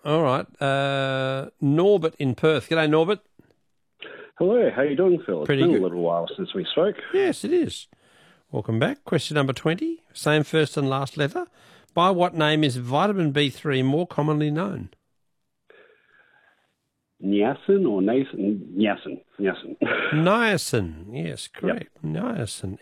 All right. Norbert in Perth. G'day, Norbert. Hello, how you doing, Phil? Pretty It's been good. a little while since we spoke. Yes, it is. Welcome back. Question number 20. Same first and last letter. By what name is vitamin B3 more commonly known? Niacin or Nathan? Niacin. Niacin. Yes, correct. Yep. Niacin.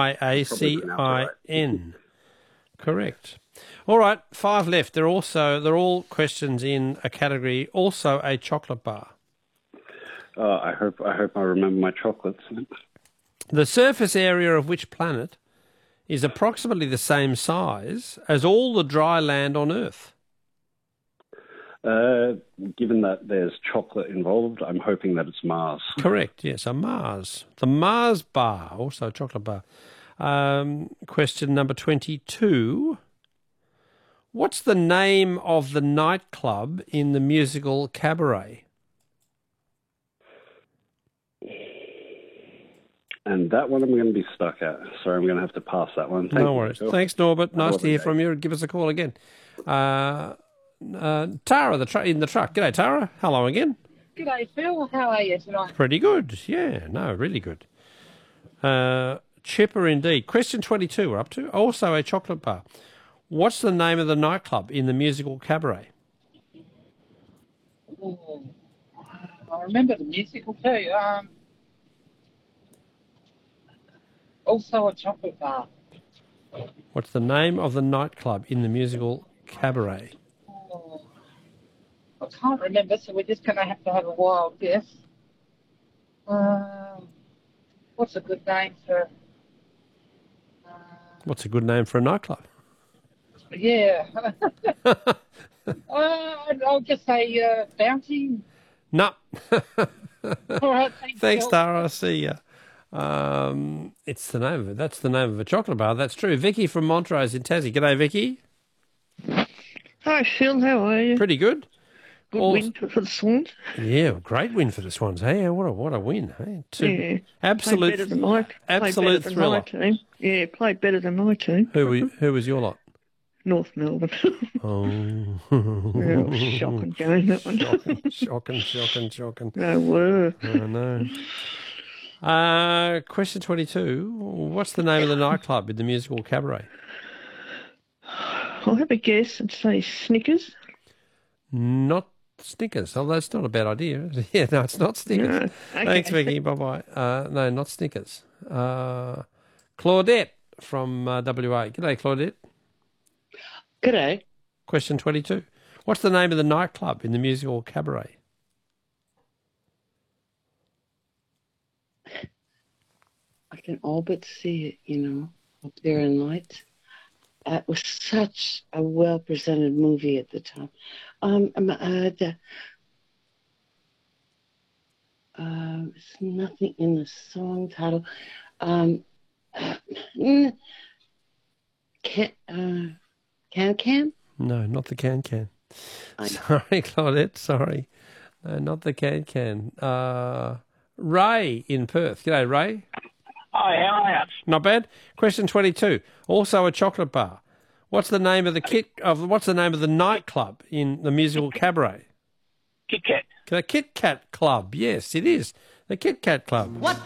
Niacin. Correct. All right, 5 left. They're all questions in a category, also a chocolate bar. I hope I remember my chocolates. The surface area of which planet is approximately the same size as all the dry land on Earth? Given that there's chocolate involved, I'm hoping that it's Mars. Correct, yes, a Mars. The Mars bar, also a chocolate bar. Question number 22. What's the name of the nightclub in the musical Cabaret? And that one I'm going to be stuck at. Sorry, I'm going to have to pass that one. No worries. Thanks, Norbert. Nice to hear from you. Give us a call again. Tara in the truck. G'day, Tara. Hello again. G'day, Phil. How are you tonight? Pretty good. Yeah, no, really good. Chipper indeed. Question 22 we're up to. Also a chocolate bar. What's the name of the nightclub in the musical Cabaret? Oh, I remember the musical too. Also a chocolate bar. What's the name of the nightclub in the musical Cabaret? Oh, I can't remember, so we're just going to have a wild guess. What's a good name for... What's a good name for a nightclub? Yeah. I'll just say Bounty. No. All right, thanks, Tara. I'll see ya. It's the name of it. That's the name of a chocolate bar. That's true. Vicky from Montrose in Tassie. G'day, Vicky. Hi, Phil. How are you? Pretty good. Good win for the Swans. Yeah, great win for the Swans. Hey, what a win. Hey, yeah, absolute, played better than my, absolute played thriller. better than my team. Yeah, played better than my team. Who was your lot? North Melbourne. Oh, shocking game that one. Shocking. No were. I know. Question 22. What's the name of the nightclub in the musical Cabaret? I'll have a guess and say Snickers. Not Snickers. Oh, that's not a bad idea. Yeah, no, it's not Snickers. No. Okay. Thanks, Vicky. Bye-bye. No, not Snickers. Claudette from WA. G'day, Claudette. G'day. Question 22. What's the name of the nightclub in the musical Cabaret? I can all but see it, up there in lights. It was such a well-presented movie at the time. It's nothing in the song title. Can? No, not the Can. Sorry, Claudette, sorry. No, not the Can. Ray in Perth. G'day, Ray. Hi, how are you? Not bad. Question 22. Also a chocolate bar. What's the name of the nightclub in the musical Cabaret? Kit Kat. The Kit Kat Club. Yes, it is. The Kit Kat Club. What